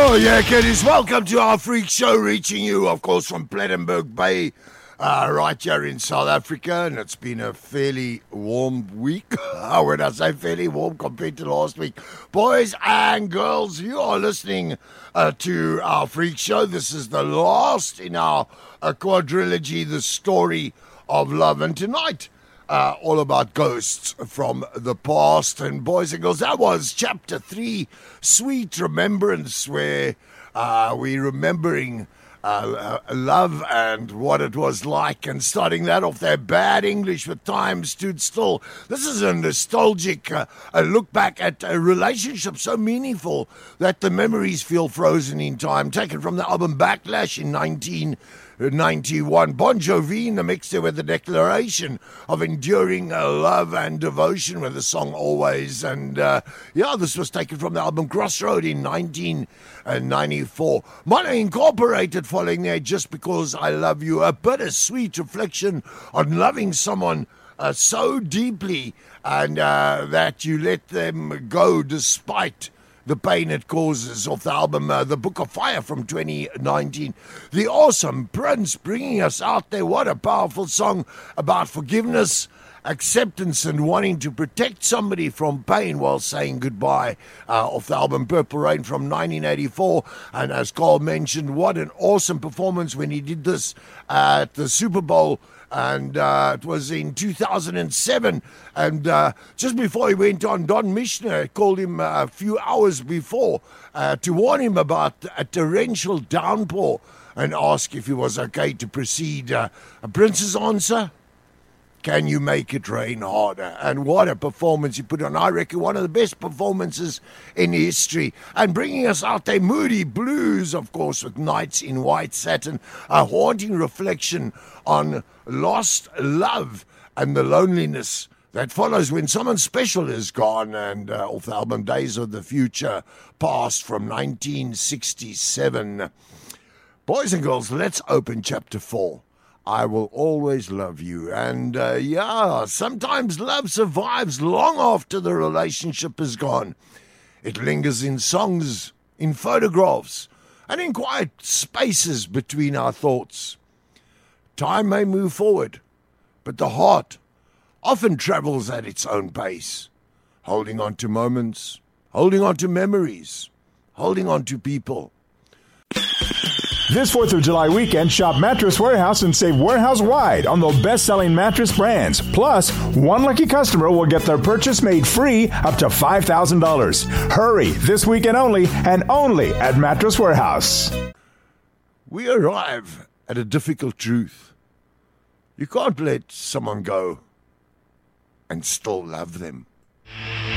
Oh, yeah, kiddies. Welcome to our freak show, reaching you, of course, from Plettenberg Bay, right here in South Africa. And it's been a fairly warm week. When I say fairly warm compared to last week. Boys and girls, you are listening to our freak show. This is the last in our quadrilogy, The Story of Love. And tonight, all about ghosts from the past. And boys and girls, that was chapter 3, Sweet Remembrance, where we're remembering love and what it was like, and starting that off there, Bad English with Time Stood Still. This is a nostalgic look back at a relationship so meaningful that the memories feel frozen in time, taken from the album Backlash in 1991. Bon Jovi in the mix there with the declaration of enduring love and devotion with the song Always. And this was taken from the album Crossroad in 1994. Mono Incorporated following there, Just Because I Love You, a bittersweet reflection on loving someone so deeply and that you let them go despite the pain it causes, off the album The Book of Fire from 2019. The awesome Prince bringing us out there. What a powerful song about forgiveness, acceptance, and wanting to protect somebody from pain while saying goodbye, off the album Purple Rain from 1984. And as Carl mentioned, what an awesome performance when he did this at the Super Bowl. And it was in 2007. And just before he went on, Don Mishner called him a few hours before to warn him about a torrential downpour and ask if he was okay to proceed. Prince's answer: can you make it rain harder? And what a performance he put on. I reckon one of the best performances in history. And bringing us out there, Moody Blues, of course, with Nights in White Satin, a haunting reflection on lost love and the loneliness that follows when someone special is gone. And off the album Days of the Future Past from 1967. Boys and girls, let's open chapter 4. I Will Always Love You. And sometimes love survives long after the relationship is gone. It lingers in songs, in photographs, and in quiet spaces between our thoughts. Time may move forward, but the heart often travels at its own pace, holding on to moments, holding on to memories, holding on to people. This 4th of July weekend, shop Mattress Warehouse and save warehouse-wide on the best-selling mattress brands. Plus, one lucky customer will get their purchase made free up to $5,000. Hurry, this weekend only, and only at Mattress Warehouse. We arrive at a difficult truth. You can't let someone go and still love them.